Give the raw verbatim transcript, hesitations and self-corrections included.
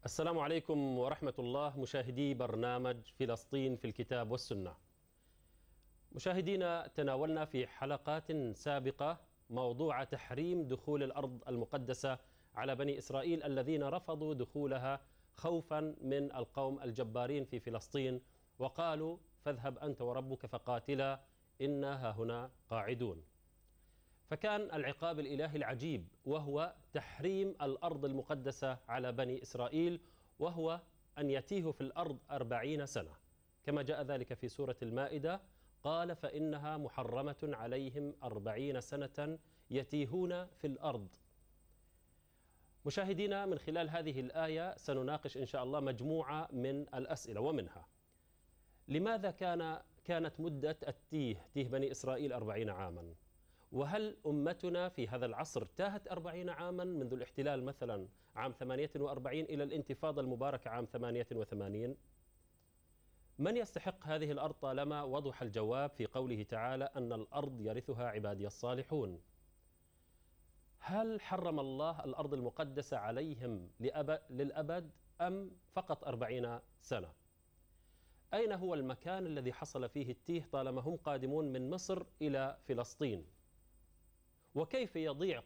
السلام عليكم ورحمة الله مشاهدي برنامج فلسطين في الكتاب والسنة. مشاهدينا، تناولنا في حلقات سابقة موضوع تحريم دخول الأرض المقدسة على بني إسرائيل الذين رفضوا دخولها خوفا من القوم الجبارين في فلسطين، وقالوا فاذهب أنت وربك فقاتلا إنا هنا قاعدون. فكان العقاب الإلهي العجيب وهو تحريم الأرض المقدسة على بني إسرائيل، وهو أن يتيهوا في الأرض أربعين سنة كما جاء ذلك في سورة المائدة. قال فإنها محرمة عليهم أربعين سنة يتيهون في الأرض. مشاهدينا، من خلال هذه الآية سنناقش إن شاء الله مجموعة من الأسئلة، ومنها لماذا كان كانت مدة التيه تيه بني إسرائيل أربعين عاما؟ وهل أمتنا في هذا العصر تاهت أربعين عاما منذ الاحتلال مثلا عام ثمانية وأربعين إلى الانتفاضة المباركة عام ثمانية وثمانين؟ من يستحق هذه الأرض طالما وضح الجواب في قوله تعالى أن الأرض يرثها عبادي الصالحون؟ هل حرم الله الأرض المقدسة عليهم للأبد أم فقط أربعين سنة؟ أين هو المكان الذي حصل فيه التيه طالما هم قادمون من مصر إلى فلسطين؟ وكيف يضيع